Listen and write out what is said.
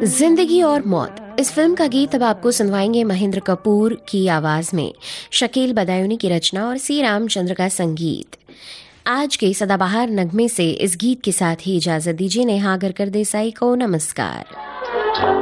जिंदगी और मौत, इस फिल्म का गीत अब आपको सुनवाएंगे महेंद्र कपूर की आवाज में, शकील बदायूनी की रचना और सी रामचंद्र का संगीत। आज के सदाबहार नगमे से इस गीत के साथ ही इजाजत दीजिए। नेहा गरकर देसाई को नमस्कार।